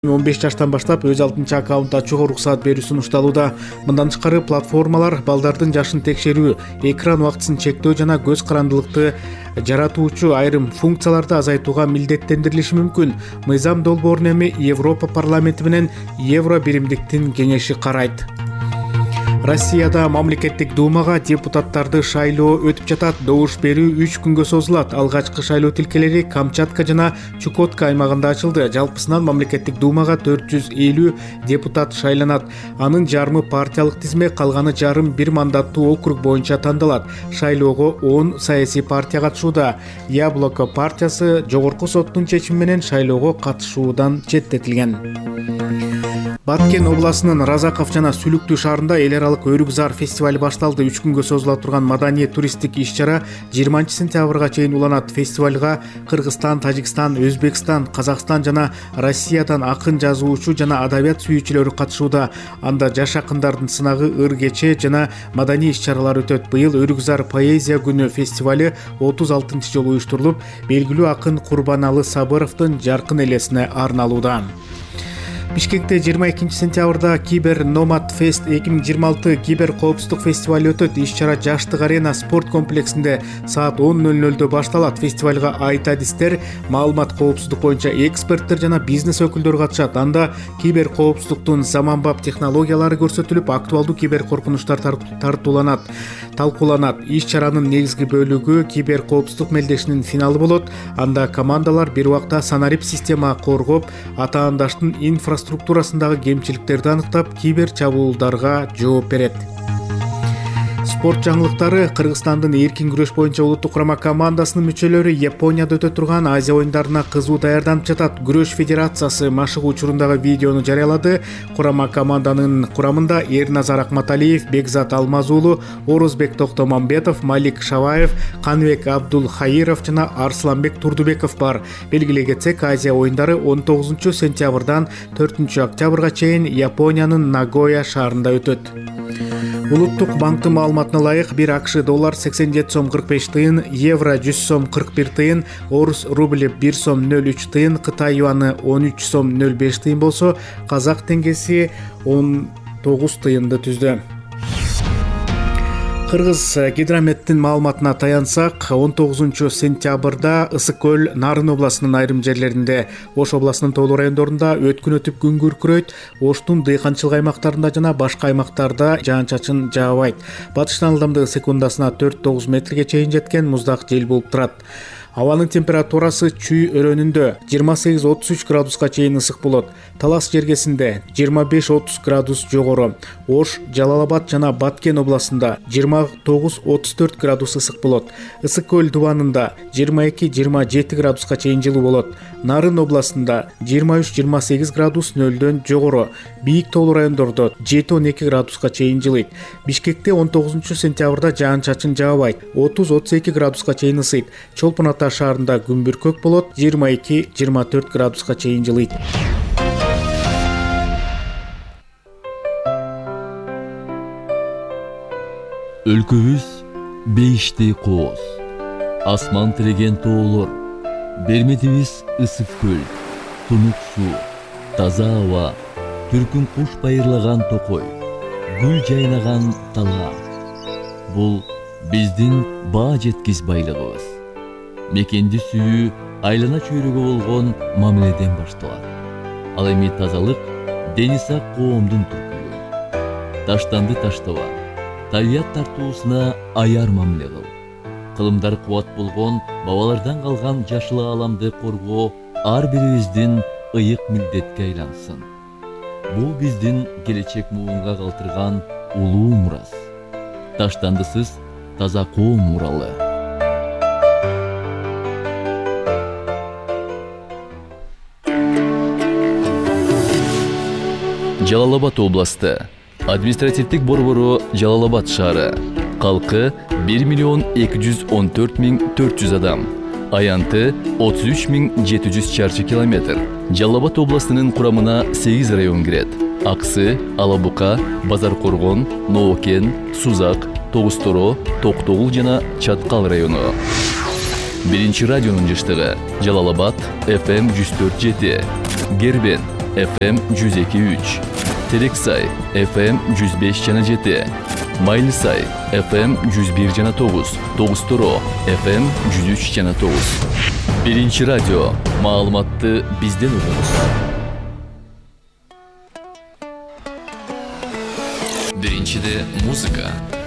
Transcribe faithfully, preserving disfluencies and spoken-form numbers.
он беш жаштан баштап өз алдынча аккаунт ачууга уруксаат берүү сунушталууда. Мындан тышкары платформалар балдардын жашын текшерүү, экран убактысын чектөө жана көз карандылыкты жаратуучу айрым функцияларды азайтууга милдеттендирилиши мүмкүн. Мыйзам долбоорун эми Европа парламенти менен Евро биримдиктин кеңеши карайт. Россияда мамлекеттик думага депутаттарды шайлоо өтүп жатат. Добуш берүү үч күнгө созулат. Алгачкы шайлоо тилкелери Камчатка жана Чукотка аймагында ачылды. Жалпысынан мамлекеттик думага төрт жүз элүү депутат шайланат. Анын жарымы партиялык тизме, калганы жарым бир мандаттуу округ боюнча тандалат. Шайлоого он саясий партия катышууда. Яблоко партиясы жогорку соттун чечими менен шайлоого катышуудан четтетилген. Баткен областынын Разаков жана Сүлүктүү шаарында эл аралык Өрүкзар фестивали башталды. үч күнгө созула турган маданий туристтик иш-чара жыйырманчы сентябрга чейин уланат. Фестивалга Кыргызстан, Тажикстан, Өзбекстан, Казакстан жана Россиядан акын, жазуучу жана адабият сүйүүчүлөрү катышууда. Анда жаш акындардын сынагы, ыр кече жана маданий иш-чаралар өтөт. Быйыл Өрүкзар поэзия күнү фестивали отуз алтынчы жолу уюштурулуп, белгилүү акын Курбаналы Сабыровдун жаркын элесине арналууда. Бишкекте жыйырма экинчи сентябрда Кибер Номад Фест эки миң жыйырма алты кибер коопсуздук фестивали өтөт. Иш-чара Жаштык арена спорт комплексинде саат он ноль нольдо башталат. Фестивалга айт адистер, маалымат коопсуздук боюнча эксперттер жана бизнес өкүлдөрү катышат. Анда кибер коопсуздуктун заманбап технологиялары көрсөтүлүп, актуалдуу кибер коркунучтар тартууланат, талкууланат. Иш-чаранын негизги бөлүгү кибер коопсуздук мелдешинин финалы болот. Анда командалар бир убакта санарип система коргоп, атаандаштын инфраструктурасы структурасындагы кемчиликтерди аныктап, кибер чабуулдарга жооп берет. Спорт жаңылыктары. Кыргызстандын эркин күрөш боюнча улуттук курама командасынын мүчөлөрү Японияда өтө турган Азия оюндарына кызуу даярданып жатат. Күрөш федерациясы машыгуу учурундагы видеону жарыялады. Курама команданын курамында Эрназар Акматалиев, Бекзат Алмазуулу, Орозбек Токтомамбетов, Малик Шаваев, Канбек Абдулхаиров жана Арсланбек Турдубеков бар. Белгилей кетсек, Азия оюндары он тогузунчу сентябрдан төртүнчү октябрга чейин Япониянын Нагоя шаарында өтөт. Улуттук банктын маалыматына ылайык, бир АКШ доллар сексен жети сом кырк беш тыйын, евро жүз сом кырк бир тыйын, орус рубль бир сом ноль үч тыйын, Кытай юаны он үч сом ноль беш тыйын болсо, казак теңгеси он тогуз тыйынды түздү. Кыргыз гидрометтин маалыматына таянсак, он тогузунчу сентябрда Ысык көл Нарын областынын айрым жерлеринде, Ош областынын тоолуу райондорунда өткүн өтүп күн күркүрөйт. Оштун дыйканчылык аймактарында жана башка аймактарда жаан-чачын жаабайт. Батыштан ылдамдыгы секундасына төрт тогуз метрге чейин жеткен муздак жел болуп турат. Абанын температурасы чүй өрөөнүндө жыйырма сегиз отуз үч градуска чейин ысык болот. Талас жергесинде жыйырма беш отуз градус жогору. Ош, Жалал-Абад жана Баткен областында жыйырма тогуз отуз төрт градус ысык болот. Ысык көл дубанында жыйырма эки жыйырма жети градуска чейин жылуу болот. Нарын областында жыйырма үч жыйырма сегиз градус нөлдөн жогору. Бийик тоолуу райондордо жети он эки градуска чейин жылыйт. Бишкекте он тогузунчу сентябрда жаан-чачын жаабайт. отуз отуз эки градуска чейин ысыйт. Чолпон Ата шаарында күн бүркөк болот, жыйырма эки жыйырма төрт градуска чейин жылыйт. Өлкөбүз бейиштей кооз, асман тиреген тоолор, берметибиз ысык көл, тунук суу, таза аба, түркүн куш байырлаган токой, гүл жайнаган тала. Бул биздин баа жеткис байлыгыбыз. Мекенди сүйүү айлана чөйрөгө болгон мамиледен башталат. Ал эми тазалык дени сак коомдун түркүлүгү. Таштанды таштаба, табият тартуусуна аяр мамиле кыл. Кылымдар кубат болгон бабалардан калган жашыл ааламды коргоо ар бирибиздин ыйык милдетке айлансын. Бул биздин келечек муунга калтырган улуу мурас. Таштандысыз таза коом муралы. Жалал-Абад областы. Административдик борбору Жалал-Абад шаары. Калкы бир миллион эки жүз он төрт миң төрт жүз адам. Аянты отуз үч миң жети жүз чарчы километр. Жалал-Абад областынын курамына сегиз район кирет. Аксы, Алабука, Базар Коргон, Ноокен, Сузак, Тогуз-Торо, Токтогул жана Чаткал району. Биринчи радионун жыштыгы Жалал-Абад эф эм жүз төрт жети. Гербен эф эм жүз эки үч, Терексай эф эм жүз беш жана жети, Майлисай эф эм жүз бир жана тогуз, Тогуз Торо эф эм жүз үч жана тогуз. Биринчи радио, маалыматты бизден угуңуз. Биринчиде музыка,